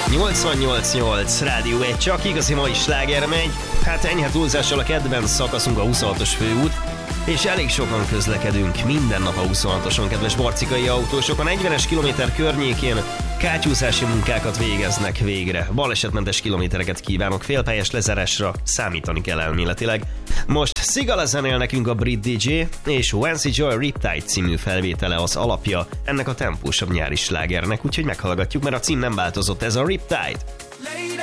88.8 Rádió 1, csak igazi mai sláger megy. Hát enyhe túlzással a kedvenc szakaszunk a 26-os főút, és elég sokan közlekedünk minden nap a 26-oson, kedves barcikai autósok. A 40-es kilométer környékén kátyúzási munkákat végeznek végre. Balesetmentes kilométereket kívánok, félpályás lezárásra számítani kell elméletileg. Most Sigala zenél nekünk a brit DJ, és Wancy Joy Riptide című felvétele az alapja ennek a tempósabb nyári slágernek, úgyhogy meghallgatjuk, mert a cím nem változott, ez a Riptide.